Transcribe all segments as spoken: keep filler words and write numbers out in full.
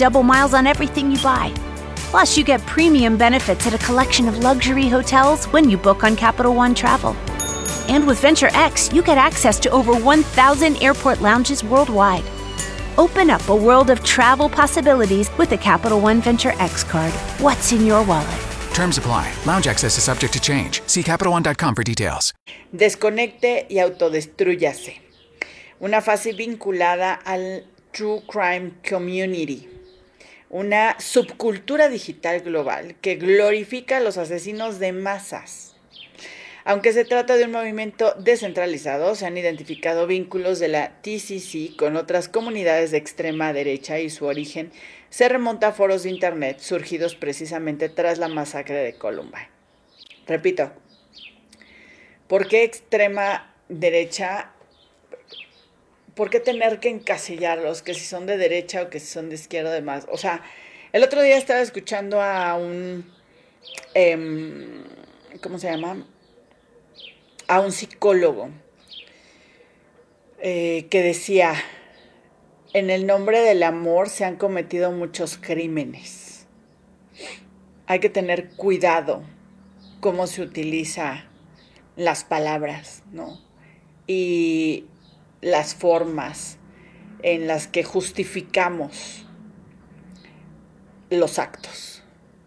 double miles on everything you buy. Plus, you get premium benefits at a collection of luxury hotels when you book on Capital One Travel. And with Venture X, you get access to over one thousand airport lounges worldwide. Open up a world of travel possibilities with the Capital One Venture X card. What's in your wallet? Terms apply. Lounge access is subject to change. See Capital One dot com for details. Desconecte y autodestrúyase. Una fase vinculada al True Crime Community. Una subcultura digital global que glorifica a los asesinos de masas. Aunque se trata de un movimiento descentralizado, se han identificado vínculos de la T C C con otras comunidades de extrema derecha y su origen se remonta a foros de internet surgidos precisamente tras la masacre de Columbine. Repito, ¿por qué extrema derecha? ¿Por qué tener que encasillarlos? Que si son de derecha o que si son de izquierda, además. O sea, el otro día estaba escuchando a un, eh, ¿cómo se llama? A un psicólogo eh, que decía, en el nombre del amor se han cometido muchos crímenes. Hay que tener cuidado cómo se utiliza las palabras, ¿no? Y las formas en las que justificamos los actos.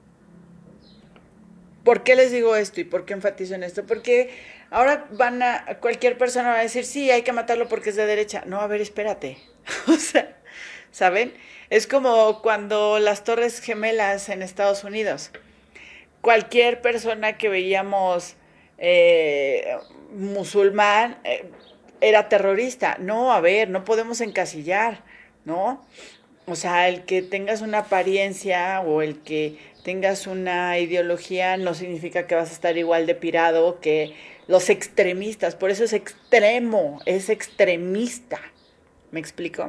¿Por qué les digo esto y por qué enfatizo en esto? Porque ahora van a, cualquier persona va a decir, sí, hay que matarlo porque es de derecha. No, a ver, espérate. O sea, ¿saben? Es como cuando las Torres Gemelas en Estados Unidos. Cualquier persona que veíamos eh, musulmán eh, era terrorista. No, a ver, no podemos encasillar, ¿no? O sea, el que tengas una apariencia o el que tengas una ideología no significa que vas a estar igual de pirado que los extremistas. Por eso es extremo, es extremista. ¿Me explico?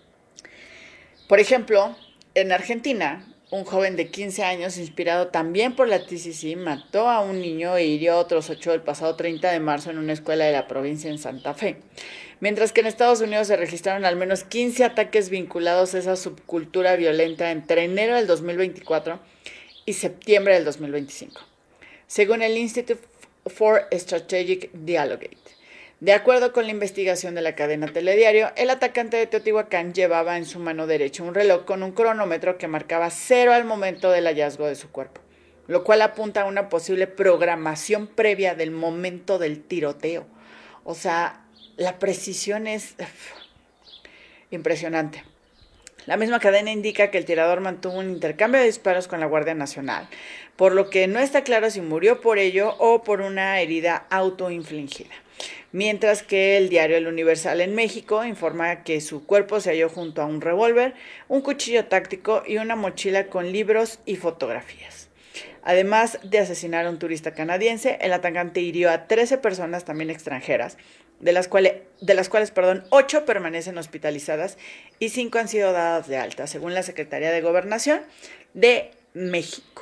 Por ejemplo, en Argentina, un joven de quince años, inspirado también por la T C C, mató a un niño e hirió a otros ocho el pasado treinta de marzo en una escuela de la provincia en Santa Fe. Mientras que en Estados Unidos se registraron al menos quince ataques vinculados a esa subcultura violenta entre enero del dos mil veinticuatro y septiembre del dos mil veinticinco, según el Institute for Strategic Dialogue. De acuerdo con la investigación de la cadena Telediario, el atacante de Teotihuacán llevaba en su mano derecha un reloj con un cronómetro que marcaba cero al momento del hallazgo de su cuerpo, lo cual apunta a una posible programación previa del momento del tiroteo. O sea, la precisión es uf, impresionante. La misma cadena indica que el tirador mantuvo un intercambio de disparos con la Guardia Nacional, por lo que no está claro si murió por ello o por una herida autoinfligida. Mientras que el diario El Universal en México informa que su cuerpo se halló junto a un revólver, un cuchillo táctico y una mochila con libros y fotografías. Además de asesinar a un turista canadiense, el atacante hirió a trece personas también extranjeras, de las cuales, de las cuales perdón, ocho permanecen hospitalizadas y cinco han sido dadas de alta, según la Secretaría de Gobernación de México.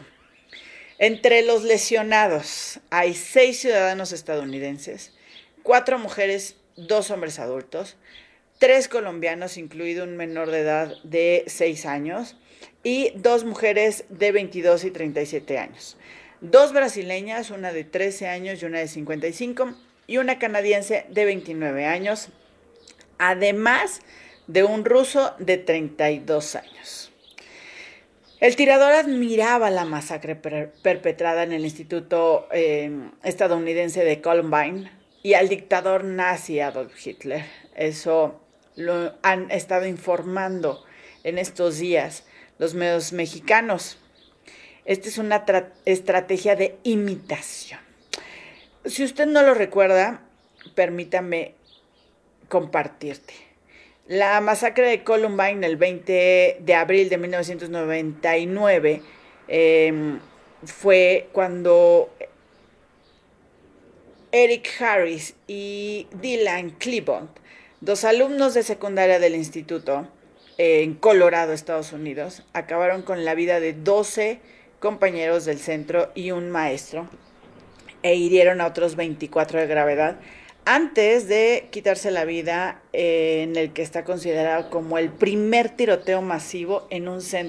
Entre los lesionados hay seis ciudadanos estadounidenses, cuatro mujeres, dos hombres adultos, tres colombianos, incluido un menor de edad de seis años, y dos mujeres de veintidós y treinta y siete años. Dos brasileñas, una de trece años y una de cincuenta y cinco, y una canadiense de veintinueve años, además de un ruso de treinta y dos años. El tirador admiraba la masacre per- perpetrada en el Instituto eh, estadounidense de Columbine y al dictador nazi Adolf Hitler. Eso lo han estado informando en estos días los medios mexicanos. Esta es una tra- estrategia de imitación. Si usted no lo recuerda, permítame compartirte. La masacre de Columbine el veinte de abril de mil novecientos noventa y nueve eh, fue cuando Eric Harris y Dylan Klebold, dos alumnos de secundaria del instituto eh, en Colorado, Estados Unidos, acabaron con la vida de doce compañeros del centro y un maestro e hirieron a otros veinticuatro de gravedad antes de quitarse la vida eh, en el que está considerado como el primer tiroteo masivo en un centro